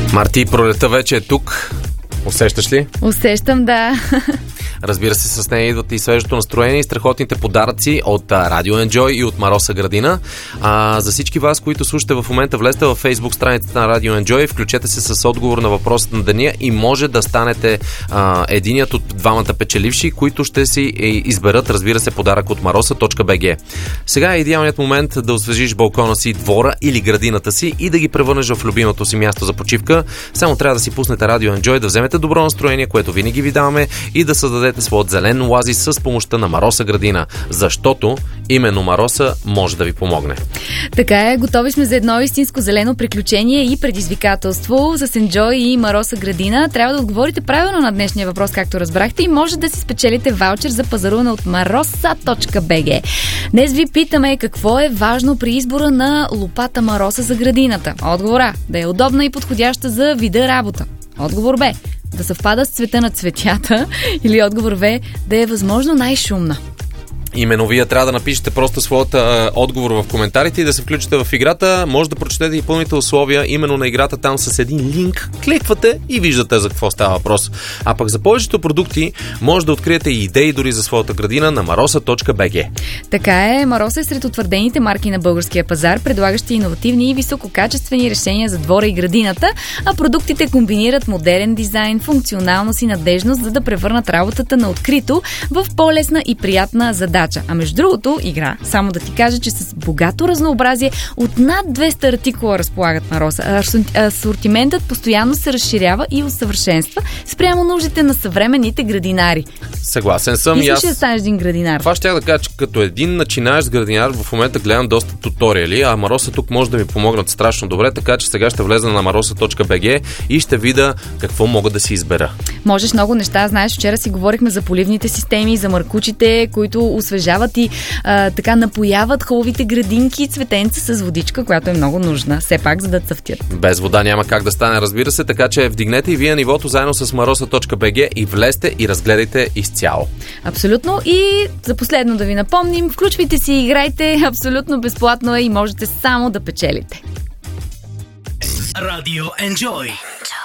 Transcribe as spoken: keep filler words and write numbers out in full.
Марти, пролета вече е тук. Усещаш ли? Усещам, да. Разбира се, с нея идват и свежото настроение и страхотните подаръци от Радио Enjoy и от Мароса Градина. А, за всички вас, които слушате в момента, влезте във Facebook страницата на Радио Enjoy, включете се с отговор на въпросът на деня и може да станете а, единият от двамата печеливши, които ще си изберат, разбира се, подарък от мароса точка би джи. Сега е идеалният момент да освежиш балкона си, двора или градината си и да ги превърнеш в любимото си място за почивка. Само трябва да си пуснете Радио Enjoy, да вземете добро настроение, което винаги ви даваме, и да създадете своят зелен оазис с помощта на Мароса Градина, защото именно Мароса може да ви помогне. Така е, готови сме за едно истинско зелено приключение и предизвикателство с Enjoy и Мароса Градина. Трябва да отговорите правилно на днешния въпрос, както разбрахте, и може да си спечелите ваучер за пазаруване от мароса точка би джи. Днес ви питаме какво е важно при избора на лопата Мароса за градината. Отговор А: да е удобна и подходяща за вида работа. Отговор Б: да съвпада с цвета на цветята. Или отговор В: да е възможно най-шумна. Именно вие трябва да напишете просто своята а, отговор в коментарите и да се включите в играта. Може да прочетете и пълните условия именно на играта там с един линк. Кликвате и виждате за какво става въпрос. А пък за повечето продукти може да откриете и идеи дори за своята градина на мароса точка би джи. Така е, Мароса е сред утвърдените марки на българския пазар, предлагащи иновативни и висококачествени решения за двора и градината, а продуктите комбинират модерен дизайн, функционалност и надежност, за да превърнат работата на открито в по-лесна и приятна задача. А между другото, игра, само да ти кажа, че с богато разнообразие от над двеста артикула разполагат Мароса. Асортиментът постоянно се разширява и усъвършенства спрямо нуждите на съвременните градинари. Съгласен съм. Искаш да станеш един градинар? Това ще я да кажа, че като един начинаещ градинар в момента гледам доста туториали, а Мароса тук може да ми помогнат страшно добре, така че сега ще влеза на мароса точка би джи и ще видя какво мога да си избера. Можеш много неща. Знаеш, вчера си говорихме за поливните системи, за маркучите, които освежават и а, така напояват хубавите градинки и цветенца с водичка, която е много нужна, все пак, за да цъфтят. Без вода няма как да стане, разбира се, така че вдигнете и вие нивото заедно с мароса точка би джи и влезте и разгледайте изцяло. Абсолютно. И за последно да ви напомним, включвайте си и играйте, абсолютно безплатно е и можете само да печелите. Радио Enjoy.